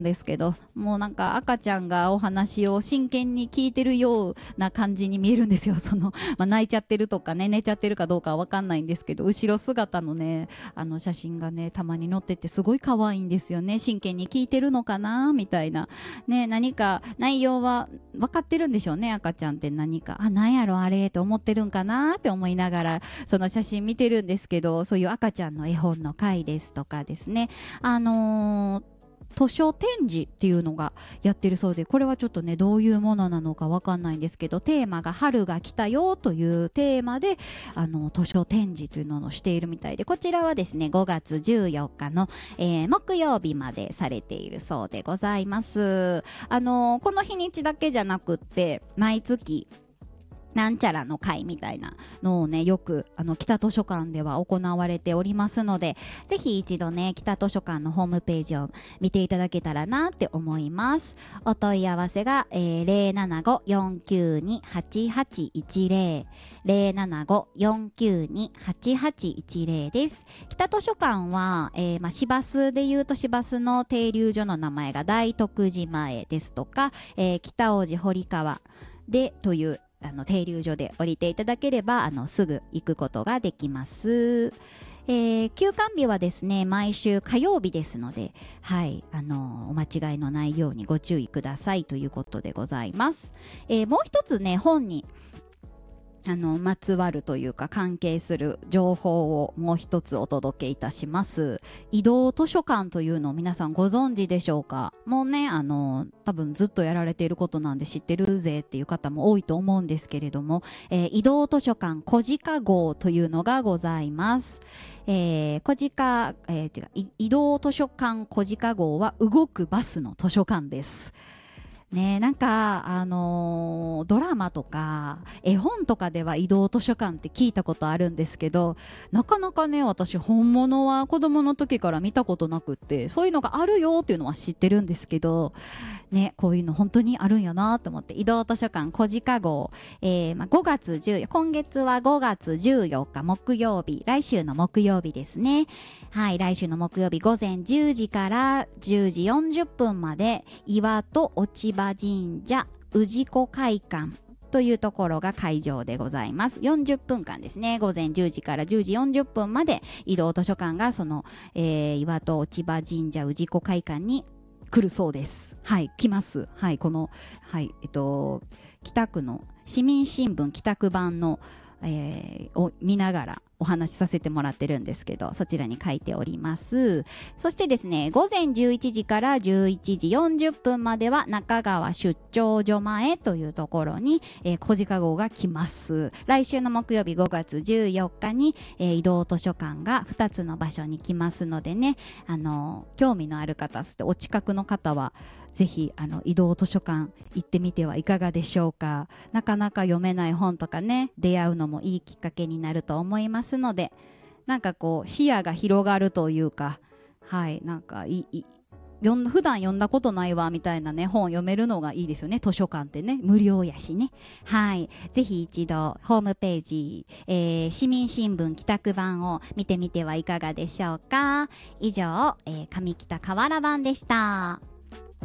ですけど、もうなんか赤ちゃんがお話を真剣に聞いてるような感じに見えるんですよ。泣いちゃってるとかね、寝ちゃってるかどうかは分かんないんですけど、後ろ姿のね、写真がね、たまに載っててすごい可愛いんですよね。真剣に聞いてるのかなみたいな。ね、何か内容は分かってるんでしょうね。赤ちゃんって何か、なんやろあれと思ってるんかなって思いながら、その写真見てるんですけど、そういう赤ちゃんの絵本の回ですとかですね。図書展示っていうのがやってるそうで、これはちょっとねどういうものなのかわかんないんですけど、テーマが春が来たよというテーマで図書展示というのをしているみたいで、こちらはですね5月14日の、木曜日までされているそうでございます。この日にちだけじゃなくって毎月なんちゃらの会みたいなのをね、よく北図書館では行われておりますので、ぜひ一度ね北図書館のホームページを見ていただけたらなって思います。お問い合わせが、075-492-8810 075-492-8810です。北図書館は、市バスでいうと市バスの停留所の名前が大徳寺前ですとか、北大路堀川でという停留所で降りていただければすぐ行くことができます。休館日はですね毎週火曜日ですので、はい、お間違いのないようにご注意くださいということでございます。もう一つね本にまつわるというか関係する情報をもう一つお届けいたします。移動図書館というのを皆さんご存知でしょうか。もうね多分ずっとやられていることなんで知ってるぜっていう方も多いと思うんですけれども、移動図書館小鹿号というのがございます。移動図書館小鹿号は動くバスの図書館ですね。なんかドラマとか絵本とかでは移動図書館って聞いたことあるんですけど、なかなかね私本物は子供の時から見たことなくって、そういうのがあるよっていうのは知ってるんですけどね、こういうの本当にあるんやなと思って。移動図書館小鹿号、5月14今月は5月14日木曜日、来週の木曜日ですね。はい、来週の木曜日午前10時から10時40分まで岩戸落葉神社氏子会館というところが会場でございます。40分間ですね。午前10時から10時40分まで移動図書館がその、岩戸落葉神社氏子会館に来るそうです。はい、来ます。はい、この、はい、北区の市民新聞帰宅版の、を見ながらお話しさせてもらってるんですけど、そちらに書いております。そしてですね午前11時から11時40分までは中川出張所前というところに、小鹿号が来ます。来週の木曜日5月14日に、移動図書館が2つの場所に来ますのでね、興味のある方、そしてお近くの方はぜひ移動図書館行ってみてはいかがでしょうか。なかなか読めない本とかね出会うのもいいきっかけになると思いますので、なんかこう視野が広がるというか、はい、なんか普段読んだことないわみたいなね本読めるのがいいですよね。図書館ってね無料やしね。はい、ぜひ一度ホームページ、市民新聞帰宅版を見てみてはいかがでしょうか。以上、上北河原版でした。